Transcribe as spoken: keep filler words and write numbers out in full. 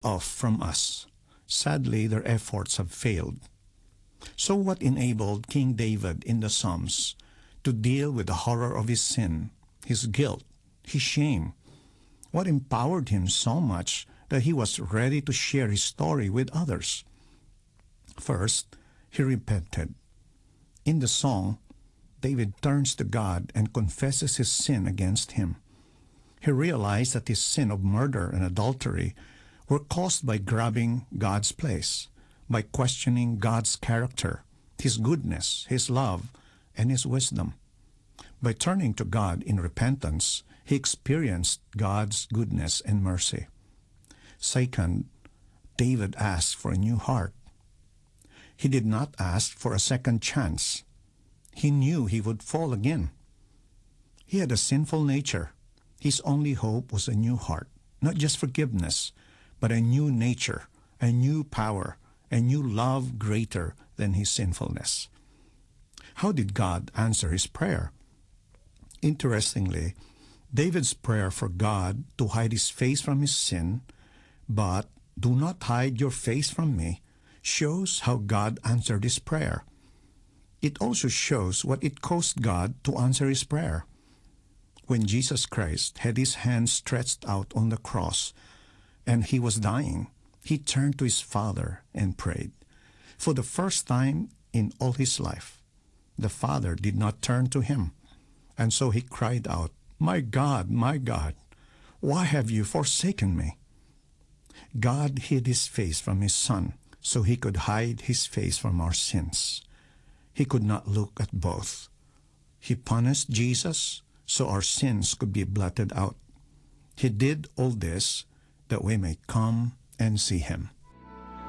off from us. Sadly, their efforts have failed. So what enabled King David in the Psalms to deal with the horror of his sin, his guilt, his shame? What empowered him so much that he was ready to share his story with others? First, he repented. In the song, David turns to God and confesses his sin against him. He realized that his sin of murder and adultery were caused by grabbing God's place, by questioning God's character, his goodness, his love, and his wisdom. By turning to God in repentance, he experienced God's goodness and mercy. Second, David asked for a new heart. He did not ask for a second chance. He knew he would fall again. He had a sinful nature. His only hope was a new heart, not just forgiveness, but a new nature, a new power, a new love greater than his sinfulness. How did God answer his prayer? Interestingly, David's prayer for God to hide his face from his sin, but "do not hide your face from me," shows how God answered his prayer. It also shows what it cost God to answer his prayer. When Jesus Christ had his hands stretched out on the cross and he was dying, he turned to his Father and prayed. For the first time in all his life, the Father did not turn to him, and so he cried out, "My God, my God, why have you forsaken me?" God hid his face from his Son so he could hide his face from our sins. He could not look at both. He punished Jesus so our sins could be blotted out. He did all this that we may come and see him.